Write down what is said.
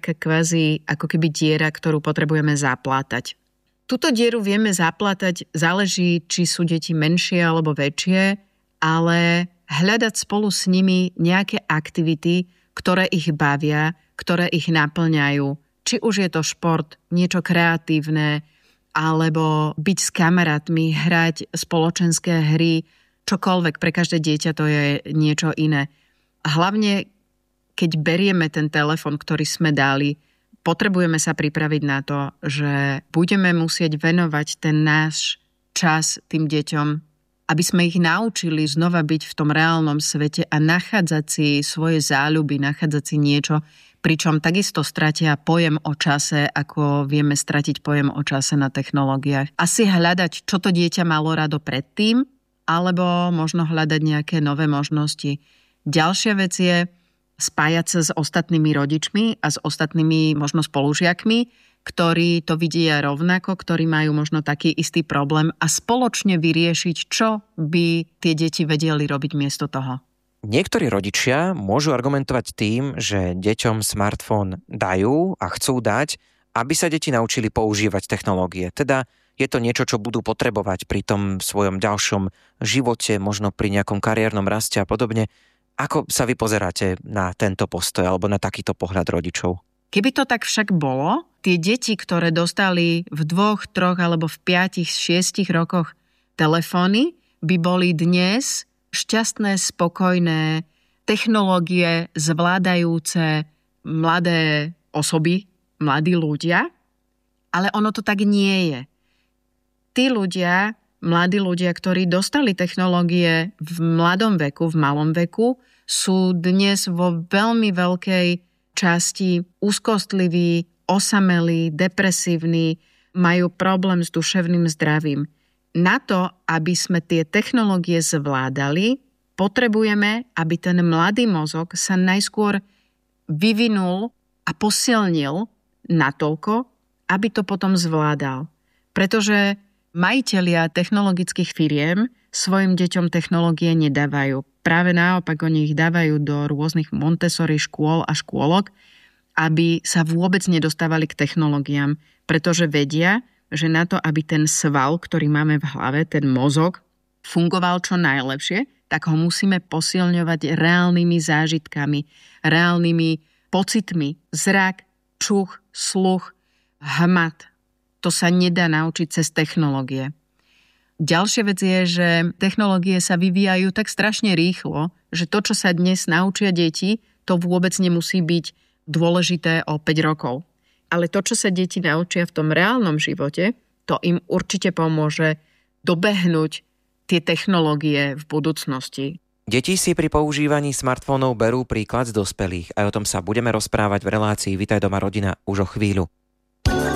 taká kvázi ako keby diera, ktorú potrebujeme zaplátať. Túto dieru vieme zaplátať, záleží, či sú deti menšie alebo väčšie, ale hľadať spolu s nimi nejaké aktivity, ktoré ich bavia, ktoré ich naplňajú. Či už je to šport, niečo kreatívne, alebo byť s kamarátmi, hrať spoločenské hry, čokoľvek, pre každé dieťa to je niečo iné. A hlavne, keď berieme ten telefon, ktorý sme dali, potrebujeme sa pripraviť na to, že budeme musieť venovať ten náš čas tým deťom, aby sme ich naučili znova byť v tom reálnom svete a nachádzať si svoje záľuby, nachádzať si niečo, pričom takisto stratia pojem o čase, ako vieme stratiť pojem o čase na technológiách. Asi hľadať, čo to dieťa malo rado predtým, alebo možno hľadať nejaké nové možnosti. Ďalšia vec je spájať sa s ostatnými rodičmi a s ostatnými možno spolužiakmi, ktorí to vidia rovnako, ktorí majú možno taký istý problém a spoločne vyriešiť, čo by tie deti vedeli robiť miesto toho. Niektorí rodičia môžu argumentovať tým, že deťom smartfón dajú a chcú dať, aby sa deti naučili používať technológie. Teda je to niečo, čo budú potrebovať pri tom svojom ďalšom živote, možno pri nejakom kariérnom raste a podobne. Ako sa vy pozeráte na tento postoj alebo na takýto pohľad rodičov? Keby to tak však bolo, tie deti, ktoré dostali v 2, 3 alebo v 5, 6 rokoch telefóny, by boli dnes šťastné, spokojné, technológie zvládajúce mladé osoby, mladí ľudia, ale ono to tak nie je. Tí ľudia, mladí ľudia, ktorí dostali technológie v mladom veku, v malom veku, sú dnes vo veľmi veľkej časti úzkostliví, osamelí, depresívni, majú problém s duševným zdravím. Na to, aby sme tie technológie zvládali, potrebujeme, aby ten mladý mozog sa najskôr vyvinul a posilnil natoľko, aby to potom zvládal. Pretože majitelia technologických firiem svojim deťom technológie nedávajú. Práve naopak oni ich dávajú do rôznych Montessori škôl a škôlok, aby sa vôbec nedostávali k technológiám, pretože vedia, že na to, aby ten sval, ktorý máme v hlave, ten mozog, fungoval čo najlepšie, tak ho musíme posilňovať reálnymi zážitkami, reálnymi pocitmi, zrak, čuch, sluch, hmat. To sa nedá naučiť cez technológie. Ďalšia vec je, že technológie sa vyvíjajú tak strašne rýchlo, že to, čo sa dnes naučia deti, to vôbec nemusí byť dôležité o 5 rokov. Ale to, čo sa deti naučia v tom reálnom živote, to im určite pomôže dobehnúť tie technológie v budúcnosti. Deti si pri používaní smartfónov berú príklad z dospelých. Aj o tom sa budeme rozprávať v relácii Vitaj doma rodina už o chvíľu.